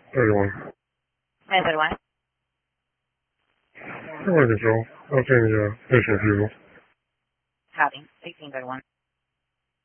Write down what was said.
31. 931. Everyone control. I'll change patient fuel. Copy. 1631.